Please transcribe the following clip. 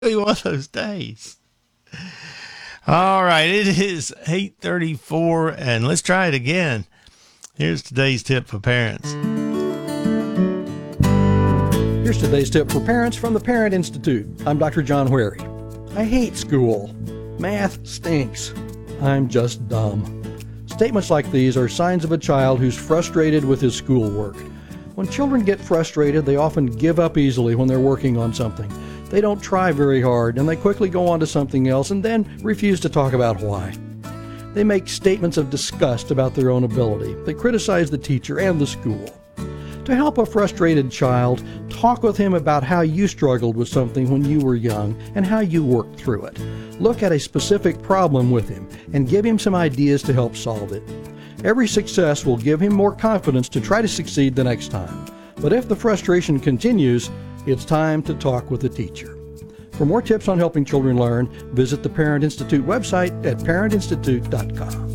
Be one of those days. All right, it is 8:34, and let's try it again. Here's today's tip for parents. Here's today's tip for parents from the Parent Institute. I'm Dr. John Wherry. I hate school. Math stinks. I'm just dumb. Statements like these are signs of a child who's frustrated with his schoolwork. When children get frustrated, they often give up easily when they're working on something. They don't try very hard, and they quickly go on to something else and then refuse to talk about why. They make statements of disgust about their own ability. They criticize the teacher and the school. To help a frustrated child, talk with him about how you struggled with something when you were young and how you worked through it. Look at a specific problem with him and give him some ideas to help solve it. Every success will give him more confidence to try to succeed the next time. But if the frustration continues, it's time to talk with the teacher. For more tips on helping children learn, visit the Parent Institute website at parentinstitute.com.